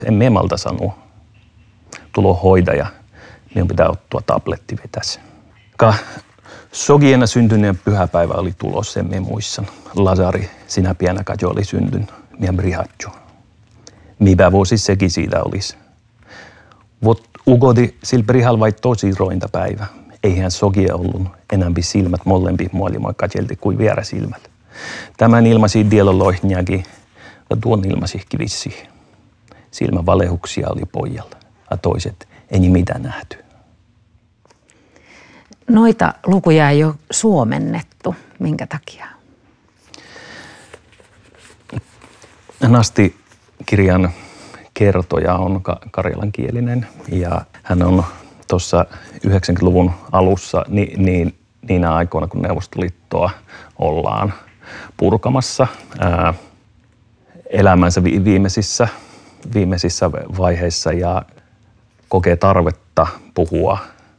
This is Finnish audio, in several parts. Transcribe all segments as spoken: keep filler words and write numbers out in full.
En me malta sanoa. Tulo hoitaja. Minun pitää ottaa tabletti vetäisi. Ka Sogiena syntyneen pyhäpäivä oli tulossa, en me muistan. Lazari, sinä pienä kajo oli syntynyt. Minä brihatjo. Mikä vuosi sekin siitä olisi. Vot ugodi sillä brihal vai tosi rointa päivä. Eihän Sogia ollut enämpi silmät molempi maailmaa katjelti kuin vierä silmät. Tämän ilmasi dialoloihniakin ja tuon ilmasihki vissiin. Silmän valehuksia oli pojalla ja toiset ei mitään nähty. Noita lukuja ei ole suomennettu. Minkä takia? Nasti-kirjan kertoja on karjalankielinen ja hän on tuossa yhdeksänkymmentäluvun alussa ni, niin, niinä aikoina, kun Neuvostoliittoa ollaan purkamassa ää, elämänsä vi, viimeisissä, viimeisissä vaiheissa ja kokee tarvetta puhua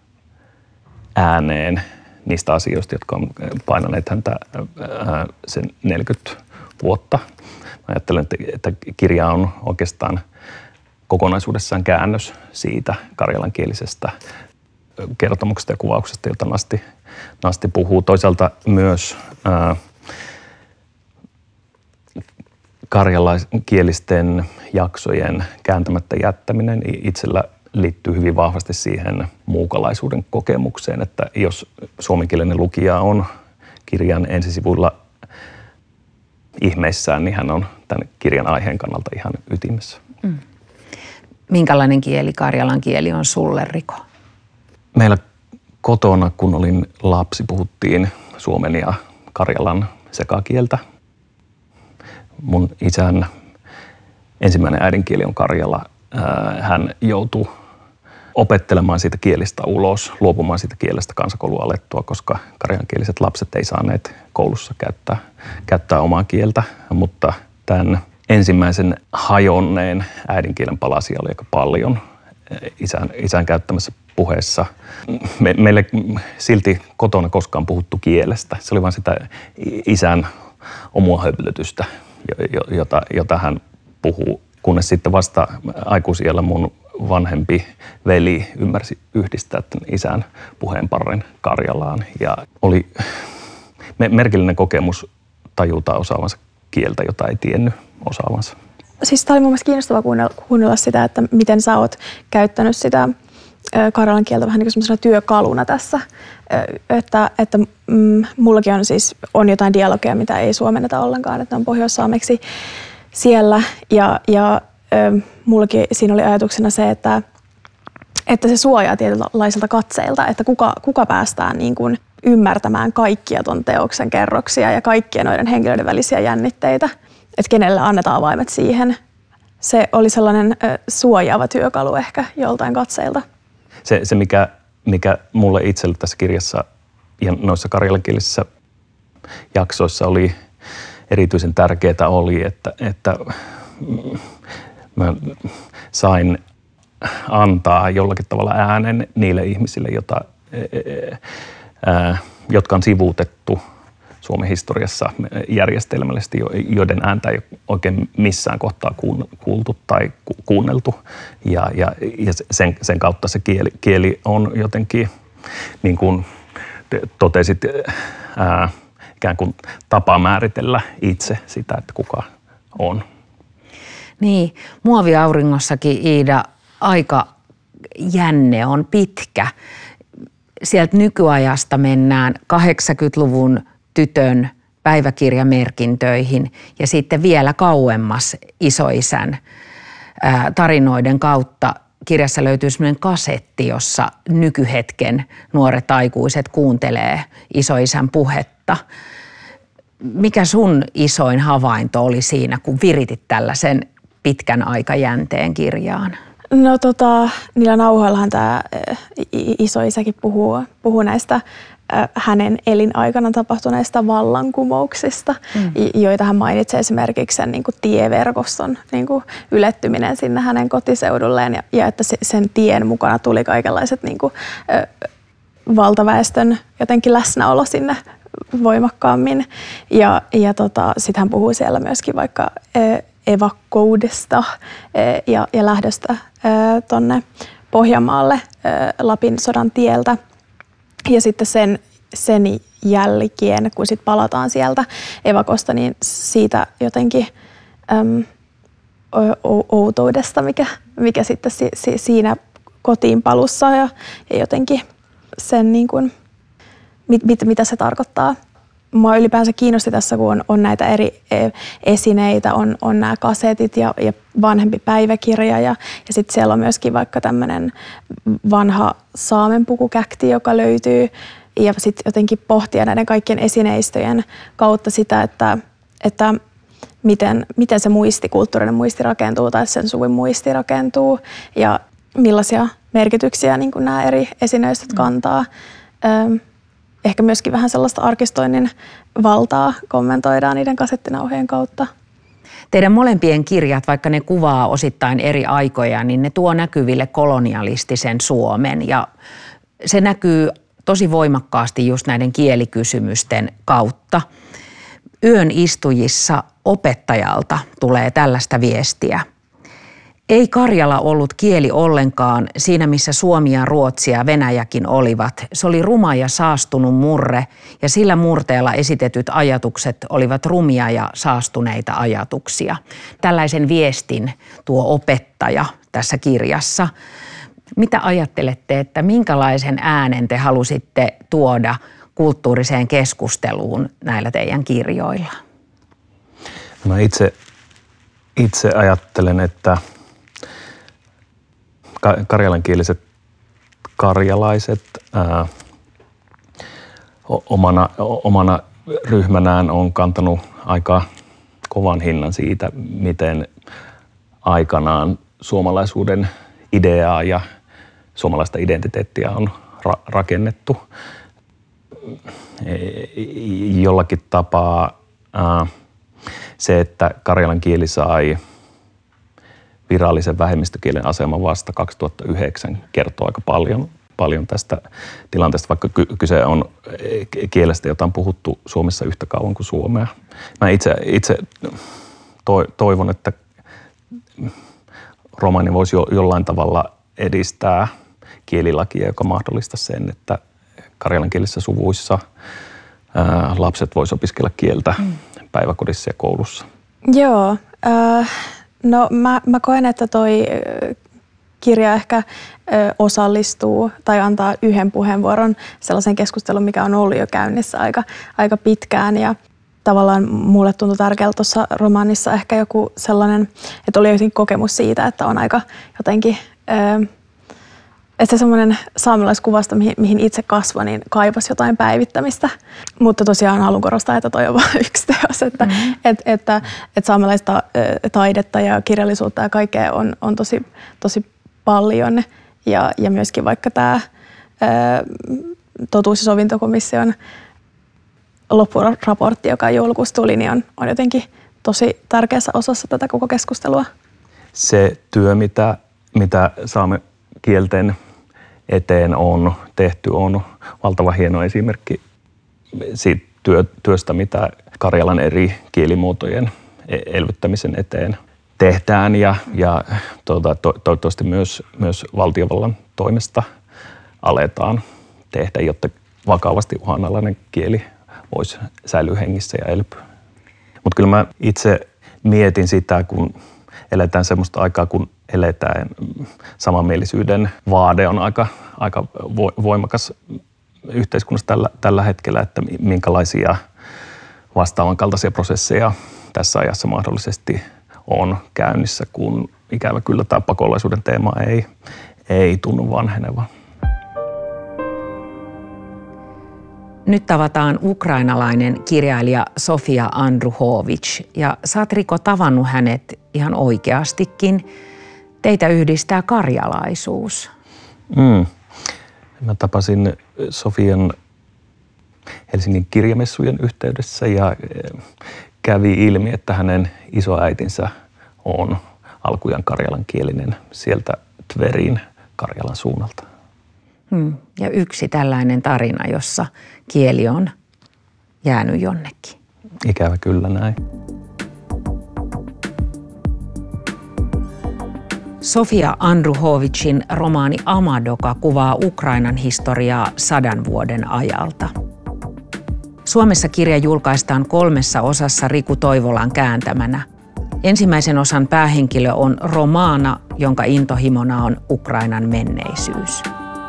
ääneen niistä asioista, jotka on painaneet häntä ää, sen neljäkymmentä vuotta. Mä ajattelen, että, että kirja on oikeastaan kokonaisuudessaan käännös siitä karjalankielisestä kertomuksesta ja kuvauksesta, jota Nasti, Nasti puhuu. Toisaalta myös ää, karjalankielisten jaksojen kääntämättä jättäminen itsellä liittyy hyvin vahvasti siihen muukalaisuuden kokemukseen, että jos suomenkielinen lukija on kirjan ensisivuilla ihmeissään, niin hän on tämän kirjan aiheen kannalta ihan ytimessä. Mm. Minkälainen kieli karjalan kieli on sulle, Riko? Meillä kotona, kun olin lapsi, puhuttiin suomen ja karjalan sekakieltä. Mun isän ensimmäinen äidinkieli on karjala. Hän joutui opettelemaan siitä kielistä ulos, luopumaan siitä kielestä kansakoulun alettua, koska karjalankieliset lapset ei saaneet koulussa käyttää, käyttää omaa kieltä, mutta tämän ensimmäisen hajonneen äidinkielen palasia oli aika paljon isän, isän käyttämässä puheessa. Me, meille silti kotona koskaan puhuttu kielestä. Se oli vain sitä isän omua höpötystä, jota, jota hän puhuu, kunnes sitten vasta aikuisiällä mun vanhempi veli ymmärsi yhdistää tämän isän puheenparren Karjalaan. Ja oli merkillinen kokemus tajuta osaavansa kieltä, jota ei tiennyt osaavansa. Siis tämä oli mun mielestä kiinnostavaa kuunnella, kuunnella sitä, että miten sä oot käyttänyt sitä karjalan kieltä vähän niin kuin semmoisena työkaluna tässä. Että, että mm, mullakin on siis on jotain dialogeja, mitä ei suomenneta ollenkaan, että on pohjoissaameksi siellä. Ja, ja ö, mullakin siinä oli ajatuksena se, että, että se suojaa tietynlaisilta katseilta, että kuka, kuka päästään niin kuin ymmärtämään kaikkia ton teoksen kerroksia ja kaikkia noiden henkilöiden välisiä jännitteitä. Että kenelle annetaan avaimet siihen. Se oli sellainen ö, suojaava työkalu ehkä joltain katseilta. Se, se mikä, mikä mulle itselle tässä kirjassa ja noissa karjalankielisissä jaksoissa oli erityisen tärkeää oli, että, että mä sain antaa jollakin tavalla äänen niille ihmisille, jota, ää, jotka on sivuutettu Suomen historiassa järjestelmällisesti, joiden ääntä ei oikein missään kohtaa kuultu tai kuunneltu. Ja, ja, ja sen, sen kautta se kieli, kieli on jotenkin, niin kuin totesit, ää, ikään kuin tapa määritellä itse sitä, että kuka on. Niin, Muoviaurinkossakin, Iida, aika jänne on pitkä. Sieltä nykyajasta mennään kahdeksankymmentäluvun tytön päiväkirjamerkintöihin ja sitten vielä kauemmas isoisän ää, tarinoiden kautta. Kirjassa löytyy sellainen kasetti, jossa nykyhetken nuoret aikuiset kuuntelee isoisän puhetta. Mikä sun isoin havainto oli siinä, kun viritit tällaisen pitkän aikajänteen kirjaan? No tota, niillä nauhoillahan tämä isoisäkin puhuu, puhuu näistä hänen elinaikana tapahtuneista vallankumouksista, mm. joita hän mainitsee esimerkiksi sen niin kuin tieverkoston niin kuin ylettyminen sinne hänen kotiseudulleen ja, ja että se, sen tien mukana tuli kaikenlaiset niin kuin, ö, valtaväestön jotenkin läsnäolo sinne voimakkaammin. Ja, ja tota, sitten hän puhuu siellä myöskin vaikka ö, evakkoudesta ja, ja lähdöstä tuonne Pohjanmaalle Lapin sodan tieltä. Ja sitten sen, sen jälkeen, kun sitten palataan sieltä evakosta, niin siitä jotenkin äm, outoudesta, mikä, mikä sitten si, si, siinä kotiin palussa ja, ja jotenkin sen, niin kuin, mit, mit, mitä se tarkoittaa. Mua ylipäänsä kiinnosti tässä, kun on, on näitä eri esineitä, on, on nämä kasetit ja, ja vanhempi päiväkirja ja, ja sitten siellä on myöskin vaikka tämmöinen vanha saamenpukukäkti, joka löytyy ja sitten jotenkin pohtia näiden kaikkien esineistöjen kautta sitä, että, että miten, miten se muisti, kulttuurinen muisti rakentuu tai sen suvun muisti rakentuu ja millaisia merkityksiä niin kuin nämä eri esineistöt kantaa. Mm. Ehkä myöskin vähän sellaista arkistoinnin valtaa kommentoidaan niiden kasettinauhojen kautta. Teidän molempien kirjat, vaikka ne kuvaa osittain eri aikoja, niin ne tuo näkyville kolonialistisen Suomen. Ja se näkyy tosi voimakkaasti just näiden kielikysymysten kautta. Yön istujissa opettajalta tulee tällaista viestiä. Ei Karjala ollut kieli ollenkaan siinä, missä Suomi ja Ruotsi ja Venäjäkin olivat. Se oli ruma ja saastunut murre ja sillä murteella esitetyt ajatukset olivat rumia ja saastuneita ajatuksia. Tällaisen viestin tuo opettaja tässä kirjassa. Mitä ajattelette, että minkälaisen äänen te halusitte tuoda kulttuuriseen keskusteluun näillä teidän kirjoilla? Mä itse, itse ajattelen, että karjalankieliset karjalaiset ää, omana, omana ryhmänään on kantanut aika kovan hinnan siitä, miten aikanaan suomalaisuuden ideaa ja suomalaista identiteettiä on ra- rakennettu. Jollakin tapaa ää, se, että karjalan kieli sai virallisen vähemmistökielen aseman vasta kaksituhattayhdeksän kertoo aika paljon, paljon tästä tilanteesta, vaikka kyse on kielestä, jota on puhuttu Suomessa yhtä kauan kuin suomea. Mä itse, itse toivon, että romaani voisi jo, jollain tavalla edistää kielilakia, joka mahdollistaa sen, että karjalankielisessä suvuissa ää, lapset voisivat opiskella kieltä mm. päiväkodissa ja koulussa. Joo. Äh... No mä, mä koen, että toi kirja ehkä osallistuu tai antaa yhden puheenvuoron sellaisen keskustelun, mikä on ollut jo käynnissä aika, aika pitkään. Ja tavallaan mulle tuntui tärkeältä tuossa romaanissa ehkä joku sellainen, että oli jotenkin kokemus siitä, että on aika jotenkin, että se semmoinen saamelaiskuvasto, mihin, mihin itse kasvoin, niin kaipasi jotain päivittämistä. Mutta tosiaan haluan korostaa, että toi on vain yksi teos, että, mm-hmm. et, että, että saamelaista taidetta ja kirjallisuutta ja kaikkea on, on tosi, tosi paljon. Ja, ja myöskin vaikka tämä totuus- ja sovintokomission loppuraportti, joka joulukuussa tuli, niin on, on jotenkin tosi tärkeässä osassa tätä koko keskustelua. Se työ, mitä, mitä saamme kielten eteen on tehty, on valtavan hieno esimerkki siitä työ, työstä, mitä Karjalan eri kielimuotojen elvyttämisen eteen tehdään ja, ja tuota, to, toivottavasti myös, myös valtiovallan toimesta aletaan tehdä, jotta vakavasti uhanalainen kieli voisi säilyä hengissä ja elpyä. Mutta kyllä mä itse mietin sitä, kun eletään semmoista aikaa, kun eletään, samanmielisyyden vaade on aika, aika voimakas yhteiskunnassa tällä, tällä hetkellä, että minkälaisia vastaavan kaltaisia prosesseja tässä ajassa mahdollisesti on käynnissä, kun ikävä kyllä tämä pakolaisuuden teema ei, ei tunnu vanhenevan. Nyt tavataan ukrainalainen kirjailija Sofia Andruhovich ja sä oot, Riko, tavannut hänet ihan oikeastikin. Teitä yhdistää karjalaisuus. Mm. Mä tapasin Sofian Helsingin kirjamessujen yhteydessä ja kävi ilmi, että hänen isoäitinsä on alkujaan karjalankielinen sieltä Tverin Karjalan suunnalta. Hmm. Ja yksi tällainen tarina, jossa kieli on jäänyt jonnekin. Ikävä kyllä näin. Sofia Andruhovicin romaani Amadoka kuvaa Ukrainan historiaa sadan vuoden ajalta. Suomessa kirja julkaistaan kolmessa osassa Riku Toivolan kääntämänä. Ensimmäisen osan päähenkilö on Romana, jonka intohimona on Ukrainan menneisyys.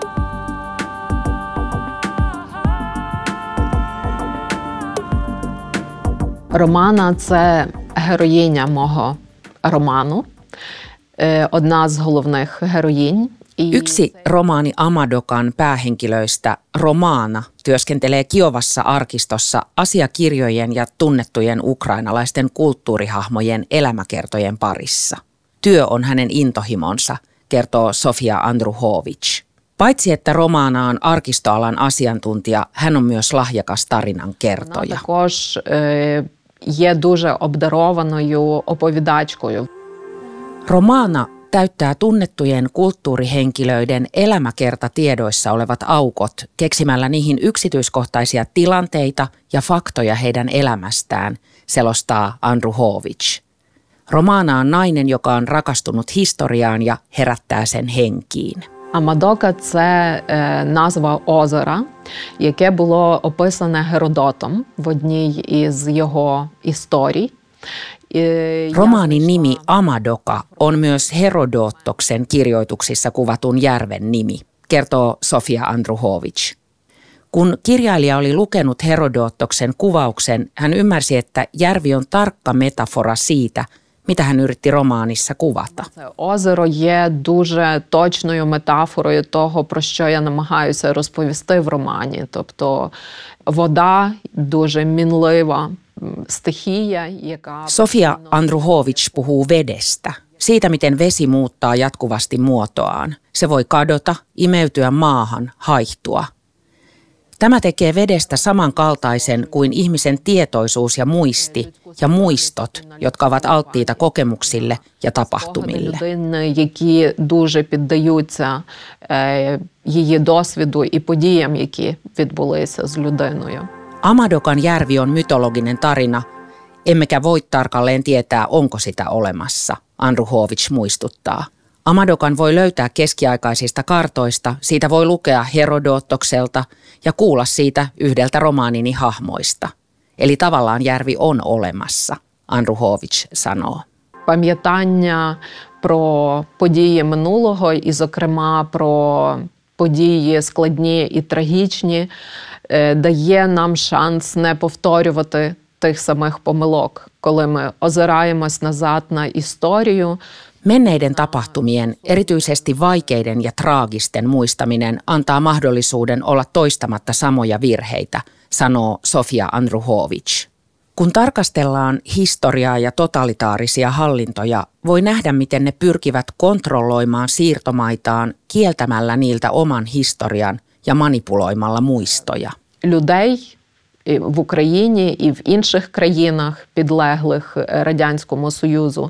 Романа – це героїня мого роману, одна з головних героїнь. Yksi romaani Amadokan päähenkilöistä, Romana, työskentelee Kiovassa arkistossa asiakirjojen ja tunnettujen ukrainalaisten kulttuurihahmojen elämäkertojen parissa. Työ on hänen intohimonsa, kertoo Sofia Andruhovic. Paitsi että Romana on arkistoalan asiantuntija, hän on myös lahjakas tarinan kertoja. Також є дуже обдарованою оповідачкою. Romana täyttää tunnettujen kulttuurihenkilöiden elämäkertatiedoissa olevat aukot keksimällä niihin yksityiskohtaisia tilanteita ja faktoja heidän elämästään, selostaa Andruhovic. Romana on nainen, joka on rakastunut historiaan ja herättää sen henkiin. Амадока – це е, назва озера, яке було описане Геродотом в одній із його історій. Romaanin nimi Amadoka on myös Herodotoksen kirjoituksissa kuvatun järven nimi, kertoo Sofia Andruhovic. Kun kirjailija oli lukenut Herodotoksen kuvauksen, hän ymmärsi, että järvi on tarkka metafora siitä, mitä hän yritti romaanissa kuvata. Це озеро є дуже точною метафорою того, про що я намагаюся розповісти в романі. Тобто вода дуже мінлива стихія, яка... Sofia Andruhovic puhuu vedestä, siitä miten vesi muuttaa jatkuvasti muotoaan. Se voi kadota, imeytyä maahan, haihtua. Tämä tekee vedestä samankaltaisen kuin ihmisen tietoisuus ja muisti ja muistot, jotka ovat alttiita kokemuksille ja tapahtumille. Які дуже піддаються її досвіду і подіям, які відбулися з людиною. Amadokan järvi on mytologinen tarina, emmekä voi tarkalleen tietää, onko sitä olemassa, Andruhovic muistuttaa. Amadokan voi löytää keskiaikaisista kartoista, siitä voi lukea Herodotokselta ja kuulla siitä yhdeltä romaanini hahmoista. Eli tavallaan järvi on olemassa, Andruhovic sanoo. Пам'ятання про події минулого і, зокрема, про події складні і трагічні дає нам шанс не повторювати тих самих помилок, коли ми озираємось назад на історію. Menneiden tapahtumien, erityisesti vaikeiden ja traagisten muistaminen antaa mahdollisuuden olla toistamatta samoja virheitä, sanoo Sofia Andruhovic. Kun tarkastellaan historiaa ja totalitaarisia hallintoja, voi nähdä, miten ne pyrkivät kontrolloimaan siirtomaitaan kieltämällä niiltä oman historian ja manipuloimalla muistoja. Людей в Україні і в інших країнах, підлеглих Радянському Союзу,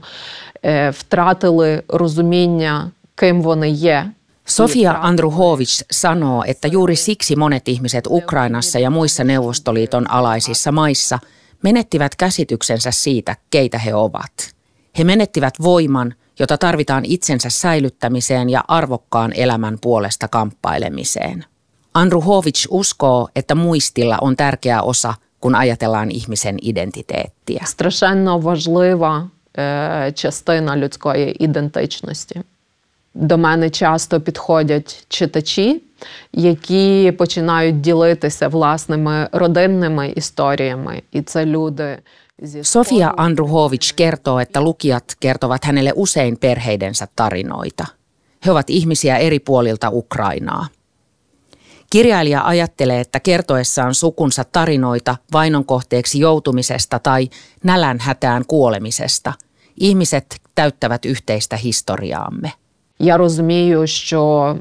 втратили розуміння, ким вони є. Sofia Andruhovic sanoo, että juuri siksi monet ihmiset Ukrainassa ja muissa Neuvostoliiton alaisissa maissa menettivät käsityksensä siitä, keitä he ovat. He menettivät voiman, jota tarvitaan itsensä säilyttämiseen ja arvokkaan elämän puolesta kamppailemiseen. Andruhovic uskoo, että muistilla on tärkeä osa, kun ajatellaan ihmisen identiteettiä. Страшенно важлива е, частина людської ідентичності. До мене часто підходять читачі, які починають ділитися власними родинними історіями. І це люди зі Sofia Andruhovic kertoo, että lukijat kertovat hänelle usein perheidensä tarinoita. He ovat ihmisiä eri puolilta Ukrainaa. Kirjailija ajattelee, että kertoessaan sukunsa tarinoita vainon kohteeksi joutumisesta tai nälänhätään kuolemisesta, ihmiset täyttävät yhteistä historiaamme. Я розумію, що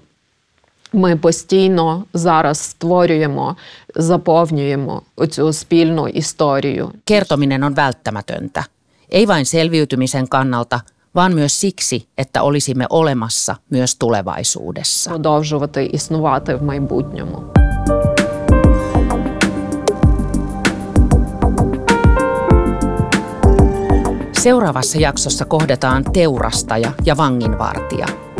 ми постійно зараз створюємо, заповнюємо оцю спільну історію. Kertominen on välttämätöntä, ei vain selviytymisen kannalta, vaan myös siksi, että olisimme olemassa myös tulevaisuudessa. Продовжувати існувати в майбутньому. Seuraavassa jaksossa kohdataan teurastaja ja vanginvartija.